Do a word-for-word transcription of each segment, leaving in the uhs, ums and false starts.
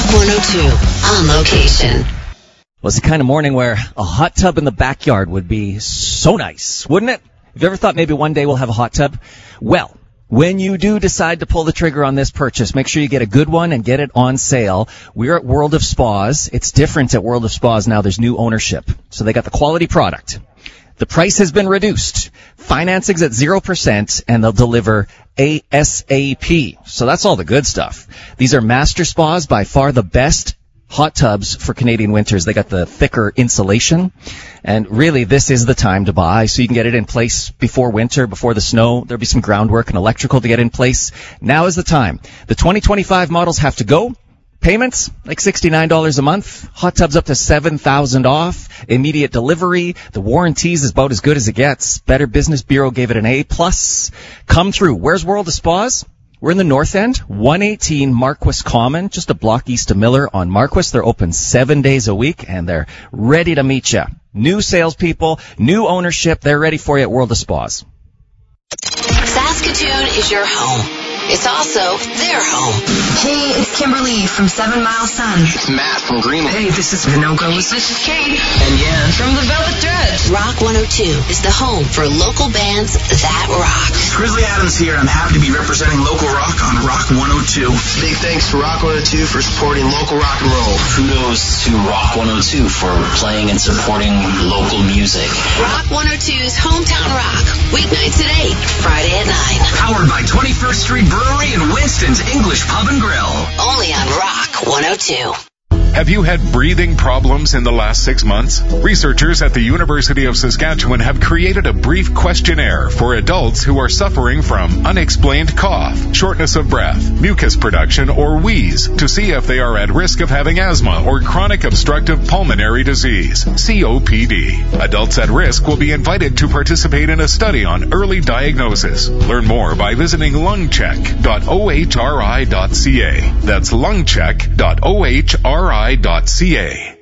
one oh two, on location. Well, it's the kind of morning where a hot tub in the backyard would be so nice, wouldn't it? Have you ever thought maybe one day we'll have a hot tub? Well, when you do decide to pull the trigger on this purchase, make sure you get a good one and get it on sale. We're at World of Spas. It's different at World of Spas now. There's new ownership. So they got the quality product. The price has been reduced. Financing's at zero percent, and they'll deliver ASAP. So that's all the good stuff. These are master spas, by far the best hot tubs for Canadian winters. They got the thicker insulation, and really this is the time to buy, so you can get it in place before winter, before the snow. There'll be some groundwork and electrical to get in place. Now is the time. The twenty twenty-five models have to go. Payments, like sixty-nine dollars a month. Hot tubs up to seven thousand dollars off. Immediate delivery. The warranties is about as good as it gets. Better Business Bureau gave it an A plus. Come through. Where's World of Spas? We're in the North End, one eighteen Marquis Common, just a block east of Miller on Marquis. They're open seven days a week, and they're ready to meet you. New salespeople, new ownership. They're ready for you at World of Spas. Saskatoon is your home. It's also their home. Hey, it's Kimberly from Seven Mile Sun. It's Matt from Greenland. Hey, this is the No-Go's. This is Kate. And Yan from the Velvet Dredge. Rock one oh two is the home for local bands that rock. Grizzly Adams here. I'm happy to be representing local rock on Rock one oh two. Big thanks to Rock one oh two for supporting local rock and roll. Kudos to Rock one oh two for playing and supporting local music. Rock one oh two's Hometown Rock. Weeknights at eight, Friday at nine. Powered by twenty-first Street Brewery and Winston's English Pub and Grill. Only on Rock one oh two. Have you had breathing problems in the last six months? Researchers at the University of Saskatchewan have created a brief questionnaire for adults who are suffering from unexplained cough, shortness of breath, mucus production, or wheeze to see if they are at risk of having asthma or chronic obstructive pulmonary disease, C O P D. Adults at risk will be invited to participate in a study on early diagnosis. Learn more by visiting lungcheck dot o h r i dot c a. That's lungcheck dot o h r i dot c a.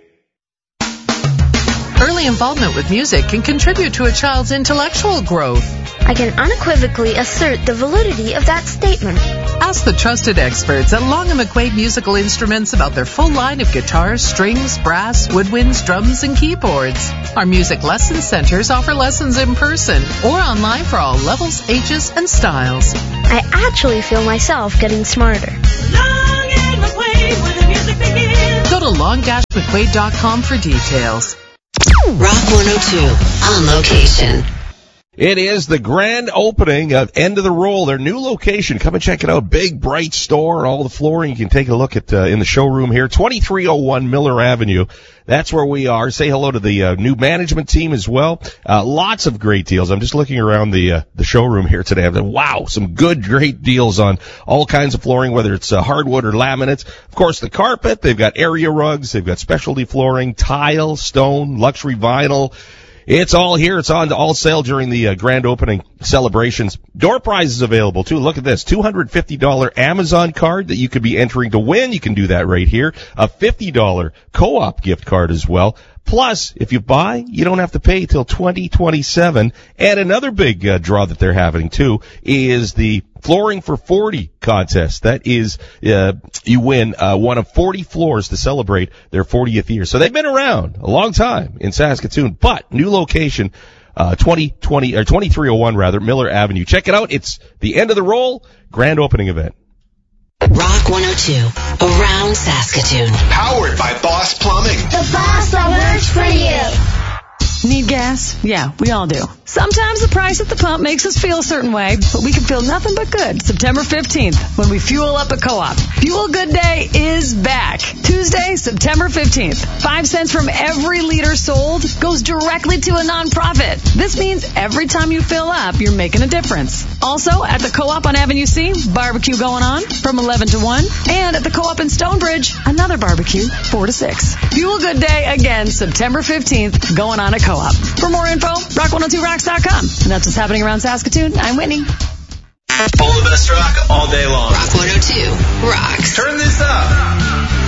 Early involvement with music can contribute to a child's intellectual growth. I can unequivocally assert the validity of that statement. Ask the trusted experts at Long and McQuaid Musical Instruments about their full line of guitars, strings, brass, woodwinds, drums, and keyboards. Our music lesson centers offer lessons in person or online for all levels, ages, and styles. I actually feel myself getting smarter. Long and McQuaid, where the music begins. Go to long dash mcquaid dot com for details. Rock one oh two, on location. It is the grand opening of End of the Roll, their new location. Come and check it out. Big, bright store, all the flooring. You can take a look at uh, in the showroom here. twenty-three oh one Miller Avenue. That's where we are. Say hello to the uh, new management team as well. Uh, lots of great deals. I'm just looking around the uh, the showroom here today. I'm like, wow, some good, great deals on all kinds of flooring, whether it's uh, hardwood or laminates. Of course, the carpet. They've got area rugs. They've got specialty flooring, tile, stone, luxury vinyl. It's all here. It's on all sale during the uh, grand opening celebrations. Door prizes available, too. Look at this. two hundred fifty dollars Amazon card that you could be entering to win. You can do that right here. A fifty dollars co-op gift card as well. Plus, if you buy, you don't have to pay till twenty twenty-seven. And another big uh, draw that they're having, too, is the Flooring for forty contest. That is, uh, you win uh, one of forty floors to celebrate their fortieth year. So they've been around a long time in Saskatoon, but new location, uh, twenty twenty, or twenty-three oh one rather, Miller Avenue. Check it out. It's the End of the Roll grand opening event. Rock one oh two, around Saskatoon. Powered by Boss Plumbing. The boss that works for you. Need gas? Yeah, we all do. Sometimes the price at the pump makes us feel a certain way, but we can feel nothing but good September fifteenth when we fuel up at Co-op. Fuel Good Day is back. Tuesday, September fifteenth. Five cents from every liter sold goes directly to a nonprofit. This means every time you fill up, you're making a difference. Also, at the Co-op on Avenue C, barbecue going on from eleven to one. And at the Co-op in Stonebridge, another barbecue, four to six. Fuel Good Day again, September fifteenth, going on at Co-op. For more info, rock one oh two rocks dot com. And that's what's happening around Saskatoon. I'm Whitney. All the best rock all day long. Rock one oh two rocks. Turn this up.